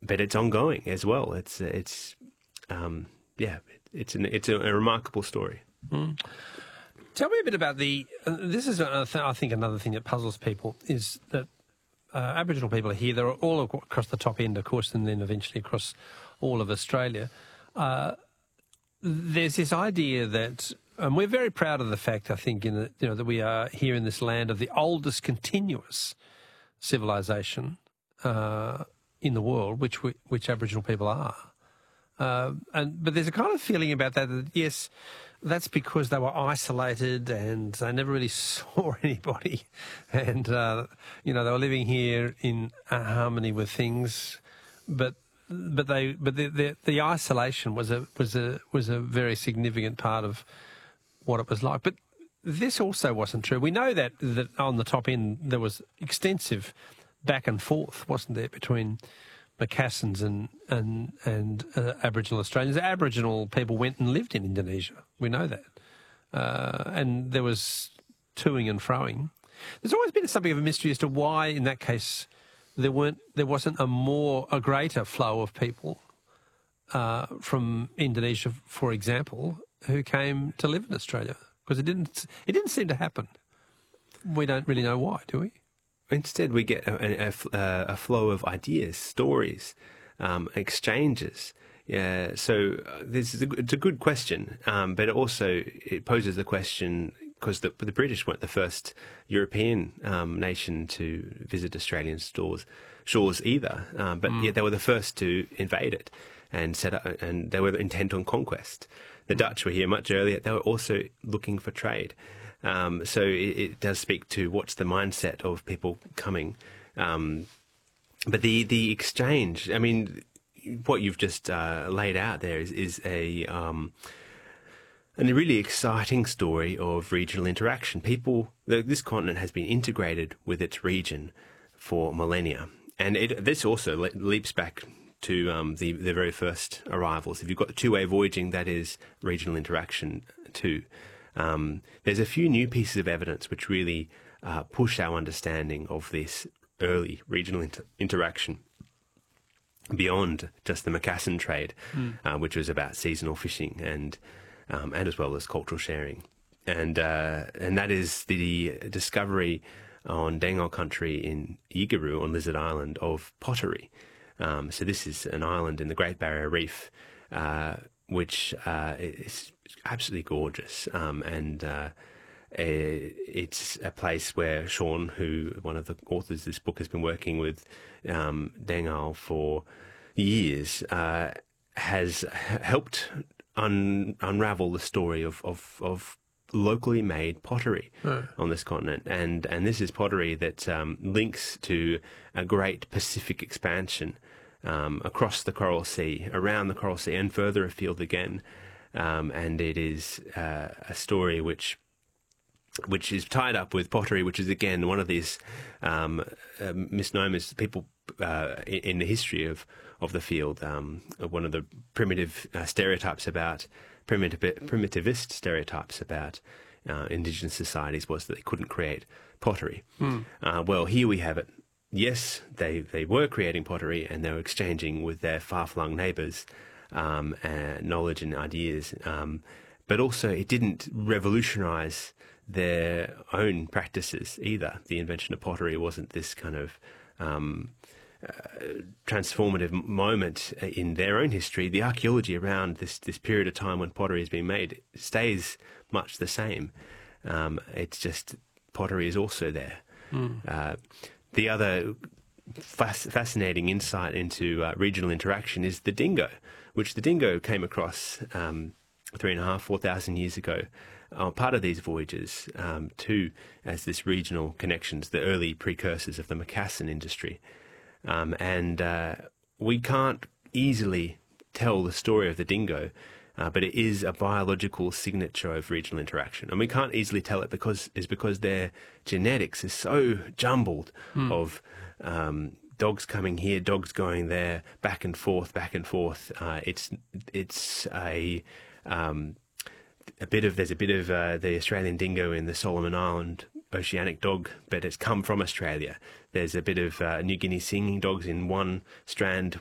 but it's ongoing as well. It's a remarkable story. Mm. Tell me a bit about this is, I think, another thing that puzzles people is that Aboriginal people are here. They're all across the top end, of course, and then eventually across all of Australia. There's this idea that, and we're very proud of the fact, I think, that we are here in this land of the oldest continuous civilization in the world, which Aboriginal people are. But there's a kind of feeling about that yes, that's because they were isolated and they never really saw anybody, and they were living here in harmony with things, but the isolation was a very significant part of what it was like. But this also wasn't true. We know that on the top end there was extensive back and forth, wasn't there, between Macassans and Aboriginal Australians. Aboriginal people went and lived in Indonesia. We know that. And there was toing and froing. There's always been something of a mystery as to why, in that case, there wasn't a greater flow of people from Indonesia, for example, who came to live in Australia, because it didn't seem to happen. We don't really know why, do we? Instead, we get a flow of ideas, stories, exchanges. Yeah, so it's a good question, but it poses the question because the British weren't the first European nation to visit Australian shores either, but yet they were the first to invade it and set up, and they were intent on conquest. The Dutch were here much earlier. They were also looking for trade. So it does speak to what's the mindset of people coming. But the exchange, I mean, what you've just laid out there is a really exciting story of regional interaction. This continent has been integrated with its region for millennia. And this also leaps back to the very first arrivals. If you've got the two-way voyaging, that is regional interaction too. There's a few new pieces of evidence which really push our understanding of this early regional interaction beyond just the Macassan trade, which was about seasonal fishing and as well as cultural sharing, and that is the discovery on Dengal country in Yigaru on Lizard Island of pottery. So this is an island in the Great Barrier Reef, which is absolutely gorgeous, and it's a place where Sean, one of the authors of this book, has been working with Dengal for years, has helped unravel the story of locally made pottery on this continent, and this is pottery that links to a great Pacific expansion across the Coral Sea, around the Coral Sea, and further afield again. And it is a story which is tied up with pottery, which is again one of these misnomers people in the history of the field. One of the primitivist stereotypes about indigenous societies was that they couldn't create pottery. Well, here we have it. Yes, they were creating pottery and they were exchanging with their far-flung neighbours knowledge and ideas, but also it didn't revolutionise their own practices either. The invention of pottery wasn't this kind of transformative moment in their own history. The archaeology around this period of time when pottery has been made stays much the same. It's just pottery is also there. The other fascinating insight into regional interaction is the dingo, which the dingo came across 3,500-4,000 years ago. Part of these voyages too, as this regional connections, the early precursors of the Macassan industry. And we can't easily tell the story of the dingo, but it is a biological signature of regional interaction. And we can't easily tell it because their genetics is so jumbled of dogs coming here, dogs going there, back and forth. It's there's a bit of the Australian dingo in the Solomon Island oceanic dog, but it's come from Australia. There's a bit of New Guinea singing dogs in one strand,